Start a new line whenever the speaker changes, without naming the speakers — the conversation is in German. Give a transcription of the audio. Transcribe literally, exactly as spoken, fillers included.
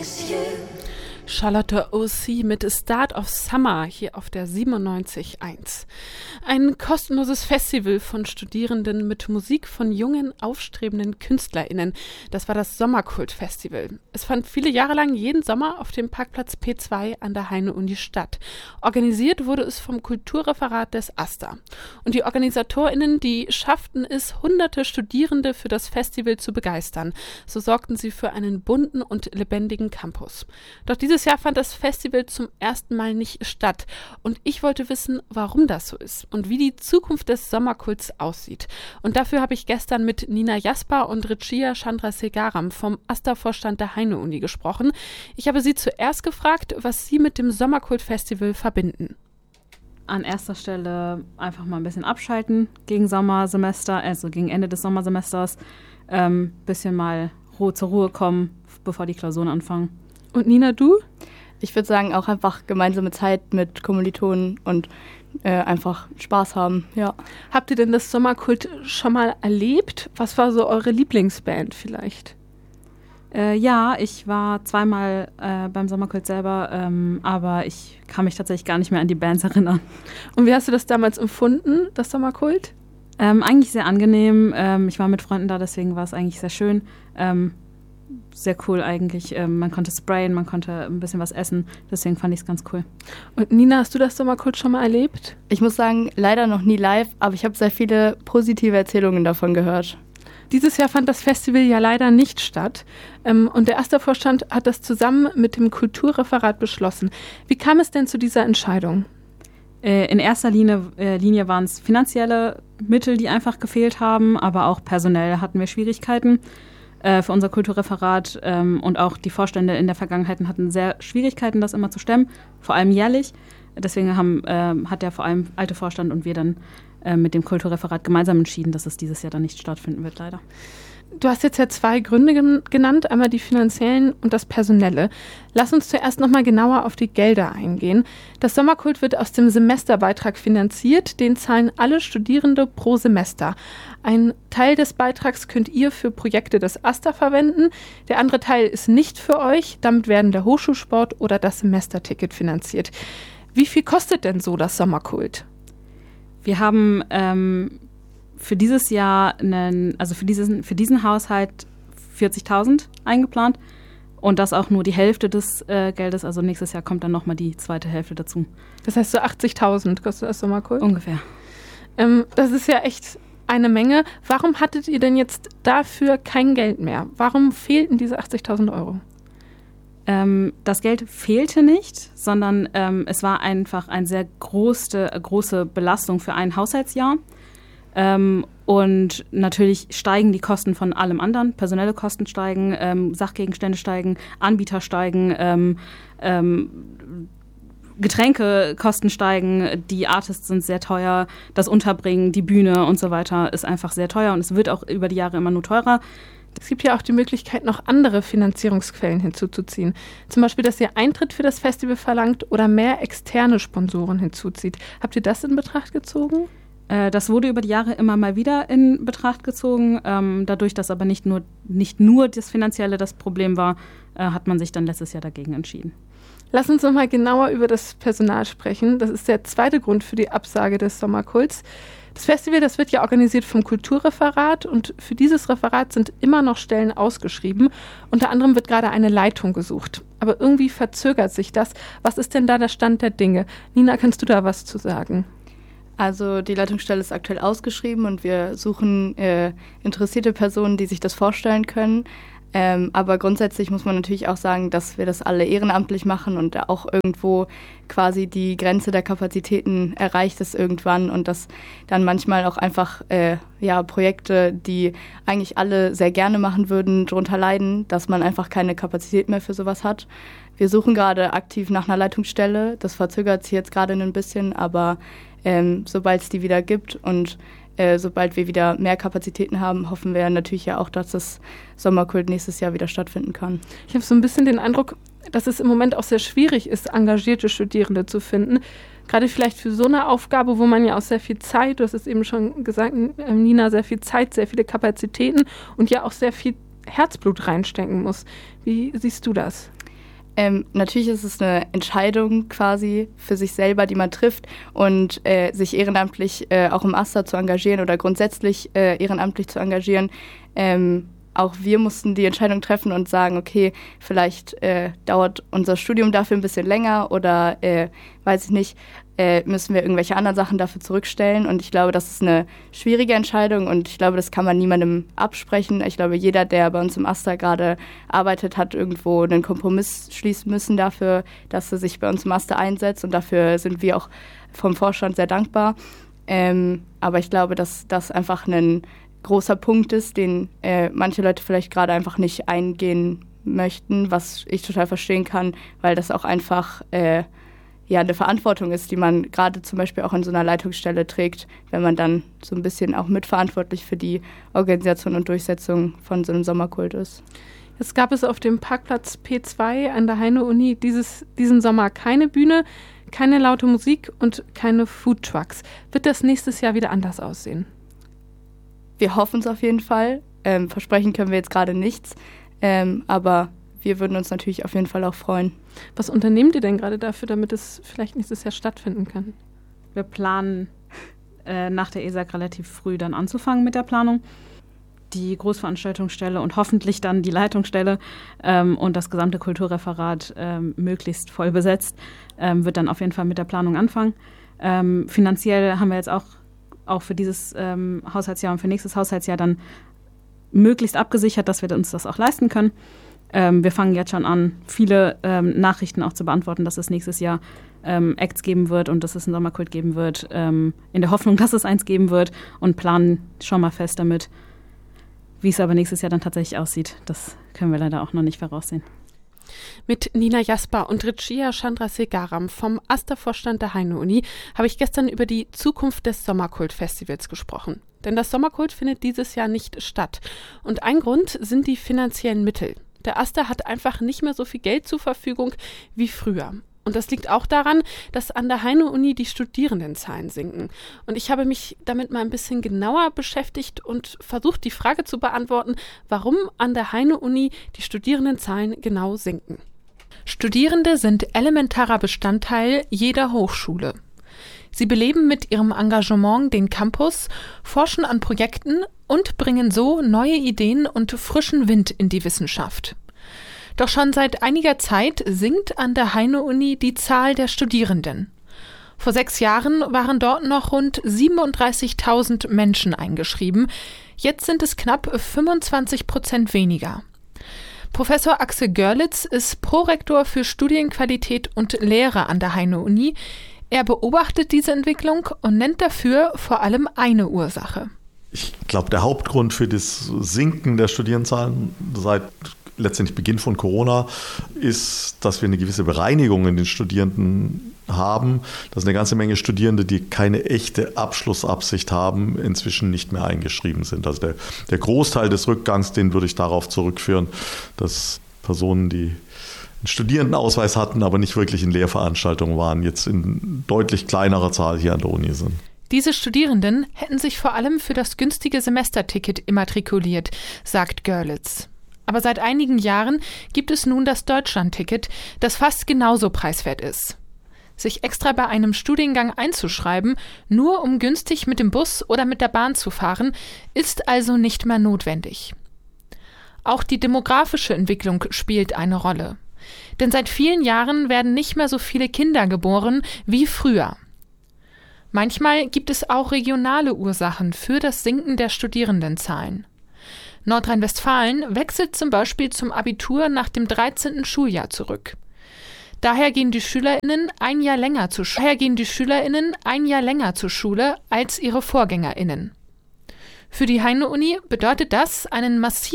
Charlotte O C mit Start of Summer hier auf der siebenundneunzig Komma eins. Ein kostenloses Festival von Studierenden mit Musik von jungen, aufstrebenden KünstlerInnen. Das war das Sommerkult-Festival. Es fand viele Jahre lang jeden Sommer auf dem Parkplatz P zwei an der Heine-Uni statt. Organisiert wurde es vom Kulturreferat des AStA. Und die OrganisatorInnen, die schafften es, hunderte Studierende für das Festival zu begeistern. So sorgten sie für einen bunten und lebendigen Campus. Doch dieses Jahr fand das Festival zum ersten Mal nicht statt. Und ich wollte wissen, warum das so ist und wie die Zukunft des Sommerkults aussieht. Und dafür habe ich gestern mit Nina Jasper und Richiya Chandrasegaram vom AStA-Vorstand der Heine-Uni gesprochen. Ich habe sie zuerst gefragt, was sie mit dem Sommerkult-Festival verbinden.
An erster Stelle einfach mal ein bisschen abschalten gegen Sommersemester, also gegen Ende des Sommersemesters. Ähm, bisschen mal Ruhe zur Ruhe kommen, bevor die Klausuren anfangen.
Und Nina, du?
Ich würde sagen, auch einfach gemeinsame Zeit mit Kommilitonen und äh, einfach Spaß haben, ja.
Habt ihr denn das Sommerkult schon mal erlebt? Was war so eure Lieblingsband vielleicht?
Äh, ja, ich war zweimal äh, beim Sommerkult selber, ähm, aber ich kann mich tatsächlich gar nicht mehr an die Bands erinnern.
Und wie hast du das damals empfunden, das Sommerkult?
Ähm, eigentlich sehr angenehm. Ähm, ich war mit Freunden da, deswegen war es eigentlich sehr schön. Ähm, sehr cool eigentlich. Ähm, man konnte sprayen, man konnte ein bisschen was essen. Deswegen fand ich es ganz cool.
Und Nina, hast du das Sommerkult schon mal erlebt?
Ich muss sagen, leider noch nie live, aber ich habe sehr viele positive Erzählungen davon gehört.
Dieses Jahr fand das Festival ja leider nicht statt. Ähm, und der AStA-Vorstand hat das zusammen mit dem Kulturreferat beschlossen. Wie kam es denn zu dieser Entscheidung?
Äh, in erster Linie, äh, Linie waren es finanzielle Mittel, die einfach gefehlt haben, aber auch personell hatten wir Schwierigkeiten. Für unser Kulturreferat ähm, und auch die Vorstände in der Vergangenheit hatten sehr Schwierigkeiten, das immer zu stemmen, vor allem jährlich. Deswegen haben, ähm, hat der vor allem alte Vorstand und wir dann äh, mit dem Kulturreferat gemeinsam entschieden, dass es dieses Jahr dann nicht stattfinden wird, leider.
Du hast jetzt ja zwei Gründe gen- genannt, einmal die finanziellen und das personelle. Lass uns zuerst nochmal genauer auf die Gelder eingehen. Das Sommerkult wird aus dem Semesterbeitrag finanziert, den zahlen alle Studierende pro Semester. Ein Teil des Beitrags könnt ihr für Projekte des AStA verwenden, der andere Teil ist nicht für euch, damit werden der Hochschulsport oder das Semesterticket finanziert. Wie viel kostet denn so das Sommerkult?
Wir haben ähm für dieses Jahr, einen, also für diesen, für diesen Haushalt vierzigtausend eingeplant und das auch nur die Hälfte des äh, Geldes, also nächstes Jahr kommt dann nochmal die zweite Hälfte dazu.
Das heißt so achtzigtausend kostet das Sommerkult?
Ungefähr.
Ähm, das ist ja echt eine Menge. Warum hattet ihr denn jetzt dafür kein Geld mehr? Warum fehlten diese achtzigtausend Euro?
Ähm, das Geld fehlte nicht, sondern ähm, es war einfach eine sehr große, große Belastung für ein Haushaltsjahr. Ähm, und natürlich steigen die Kosten von allem anderen. Personelle Kosten steigen, ähm, Sachgegenstände steigen, Anbieter steigen, ähm, ähm, Getränkekosten steigen, die Artists sind sehr teuer, das Unterbringen, die Bühne und so weiter ist einfach sehr teuer und es wird auch über die Jahre immer nur teurer.
Es gibt ja auch die Möglichkeit, noch andere Finanzierungsquellen hinzuzuziehen. Zum Beispiel, dass ihr Eintritt für das Festival verlangt oder mehr externe Sponsoren hinzuzieht. Habt ihr das in Betracht gezogen?
Das wurde über die Jahre immer mal wieder in Betracht gezogen. Ähm, dadurch, dass aber nicht nur, nicht nur das Finanzielle das Problem war, äh, hat man sich dann letztes Jahr dagegen entschieden.
Lass uns noch mal genauer über das Personal sprechen. Das ist der zweite Grund für die Absage des Sommerkults. Das Festival, das wird ja organisiert vom Kulturreferat und für dieses Referat sind immer noch Stellen ausgeschrieben. Unter anderem wird gerade eine Leitung gesucht. Aber irgendwie verzögert sich das. Was ist denn da der Stand der Dinge? Nina, kannst du da was zu sagen?
Also die Leitungsstelle ist aktuell ausgeschrieben und wir suchen äh, interessierte Personen, die sich das vorstellen können. Ähm, aber grundsätzlich muss man natürlich auch sagen, dass wir das alle ehrenamtlich machen und auch irgendwo quasi die Grenze der Kapazitäten erreicht ist irgendwann und dass dann manchmal auch einfach äh, ja, Projekte, die eigentlich alle sehr gerne machen würden, darunter leiden, dass man einfach keine Kapazität mehr für sowas hat. Wir suchen gerade aktiv nach einer Leitungsstelle. Das verzögert sich jetzt gerade ein bisschen, aber ähm, sobald es die wieder gibt und äh, sobald wir wieder mehr Kapazitäten haben, hoffen wir natürlich ja auch, dass das Sommerkult nächstes Jahr wieder stattfinden kann.
Ich habe so ein bisschen den Eindruck, dass es im Moment auch sehr schwierig ist, engagierte Studierende zu finden. Gerade vielleicht für so eine Aufgabe, wo man ja auch sehr viel Zeit, du hast es eben schon gesagt, Nina, sehr viel Zeit, sehr viele Kapazitäten und ja auch sehr viel Herzblut reinstecken muss. Wie siehst du das?
Ähm, natürlich ist es eine Entscheidung quasi für sich selber, die man trifft und äh, sich ehrenamtlich äh, auch im AStA zu engagieren oder grundsätzlich äh, ehrenamtlich zu engagieren. Ähm, auch wir mussten die Entscheidung treffen und sagen, okay, vielleicht äh, dauert unser Studium dafür ein bisschen länger oder äh, weiß ich nicht, äh, müssen wir irgendwelche anderen Sachen dafür zurückstellen. Und ich glaube, das ist eine schwierige Entscheidung und ich glaube, das kann man niemandem absprechen. Ich glaube, jeder, der bei uns im AStA gerade arbeitet, hat irgendwo einen Kompromiss schließen müssen dafür, dass er sich bei uns im AStA einsetzt und dafür sind wir auch vom Vorstand sehr dankbar. Ähm, aber ich glaube, dass das einfach ein großer Punkt ist, den äh, manche Leute vielleicht gerade einfach nicht eingehen möchten, was ich total verstehen kann, weil das auch einfach äh, ja eine Verantwortung ist, die man gerade zum Beispiel auch in so einer Leitungsstelle trägt, wenn man dann so ein bisschen auch mitverantwortlich für die Organisation und Durchsetzung von so einem Sommerkult ist.
Jetzt gab es auf dem Parkplatz P zwei an der Heine-Uni dieses, diesen Sommer keine Bühne, keine laute Musik und keine Foodtrucks. Wird das nächstes Jahr wieder anders aussehen?
Wir hoffen es auf jeden Fall. Ähm, versprechen können wir jetzt gerade nichts, ähm, aber wir würden uns natürlich auf jeden Fall auch freuen.
Was unternehmt ihr denn gerade dafür, damit es vielleicht nächstes Jahr stattfinden kann?
Wir planen äh, nach der E S A G relativ früh dann anzufangen mit der Planung. Die Großveranstaltungsstelle und hoffentlich dann die Leitungsstelle ähm, und das gesamte Kulturreferat ähm, möglichst voll besetzt, ähm, wird dann auf jeden Fall mit der Planung anfangen. Ähm, finanziell haben wir jetzt auch auch für dieses ähm, Haushaltsjahr und für nächstes Haushaltsjahr dann möglichst abgesichert, dass wir uns das auch leisten können. Ähm, wir fangen jetzt schon an, viele ähm, Nachrichten auch zu beantworten, dass es nächstes Jahr ähm, Acts geben wird und dass es einen Sommerkult geben wird, ähm, in der Hoffnung, dass es eins geben wird und planen schon mal fest damit. Wie es aber nächstes Jahr dann tatsächlich aussieht, das können wir leider auch noch nicht voraussehen.
Mit Nina Jasper und Richiya Chandrasegaram vom AStA-Vorstand der Heine-Uni habe ich gestern über die Zukunft des Sommerkult-Festivals gesprochen. Denn das Sommerkult findet dieses Jahr nicht statt. Und ein Grund sind die finanziellen Mittel. Der AStA hat einfach nicht mehr so viel Geld zur Verfügung wie früher. Und das liegt auch daran, dass an der Heine-Uni die Studierendenzahlen sinken. Und ich habe mich damit mal ein bisschen genauer beschäftigt und versucht, die Frage zu beantworten, warum an der Heine-Uni die Studierendenzahlen genau sinken. Studierende sind elementarer Bestandteil jeder Hochschule. Sie beleben mit ihrem Engagement den Campus, forschen an Projekten und bringen so neue Ideen und frischen Wind in die Wissenschaft. Doch schon seit einiger Zeit sinkt an der Heine-Uni die Zahl der Studierenden. Vor sechs Jahren waren dort noch rund siebenunddreißigtausend Menschen eingeschrieben. Jetzt sind es knapp fünfundzwanzig Prozent weniger. Professor Axel Görlitz ist Prorektor für Studienqualität und Lehre an der Heine-Uni. Er beobachtet diese Entwicklung und nennt dafür vor allem eine Ursache.
Ich glaube, der Hauptgrund für das Sinken der Studierendenzahlen seit letztendlich Beginn von Corona ist, dass wir eine gewisse Bereinigung in den Studierenden haben, dass eine ganze Menge Studierende, die keine echte Abschlussabsicht haben, inzwischen nicht mehr eingeschrieben sind. Also der, der Großteil des Rückgangs, den würde ich darauf zurückführen, dass Personen, die einen Studierendenausweis hatten, aber nicht wirklich in Lehrveranstaltungen waren, jetzt in deutlich kleinerer Zahl hier an der Uni sind.
Diese Studierenden hätten sich vor allem für das günstige Semesterticket immatrikuliert, sagt Görlitz. Aber seit einigen Jahren gibt es nun das Deutschlandticket, das fast genauso preiswert ist. Sich extra bei einem Studiengang einzuschreiben, nur um günstig mit dem Bus oder mit der Bahn zu fahren, ist also nicht mehr notwendig. Auch die demografische Entwicklung spielt eine Rolle. Denn seit vielen Jahren werden nicht mehr so viele Kinder geboren wie früher. Manchmal gibt es auch regionale Ursachen für das Sinken der Studierendenzahlen. Nordrhein-Westfalen wechselt zum Beispiel zum Abitur nach dem dreizehnten Schuljahr zurück. Daher gehen die SchülerInnen ein Jahr länger zur Schule, daher gehen die SchülerInnen ein Jahr länger zur Schule als ihre VorgängerInnen. Für die Heine-Uni bedeutet das einen massiven